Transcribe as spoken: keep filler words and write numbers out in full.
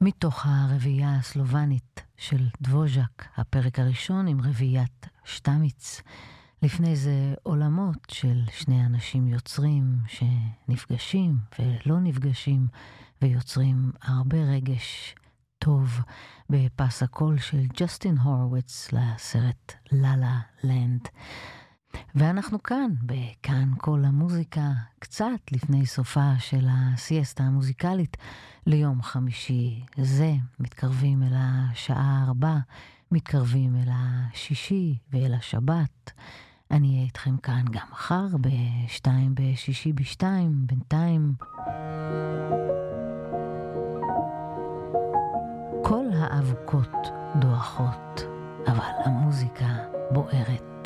מתוך הרביעייה הסלובנית של דבוז'ק, הפרק הראשון עם רביעיית שטמיץ. לפני זה עולמות של שני אנשים יוצרים שנפגשים ולא נפגשים ויוצרים הרבה רגש טוב בפס הקול של ג'סטין הורוויץ לסרט ללה לנד. ואנחנו כאן, בכאן כל המוזיקה, קצת לפני סופה של הסיאסטה המוזיקלית ליום חמישי זה. מתקרבים אל השעה ארבע, מתקרבים אל השישי ואל השבת. אני אהיה איתכם כאן גם מחר בשתיים בשישי בשתיים, בינתיים. כל האבוקות דועכות, אבל המוזיקה בוערת.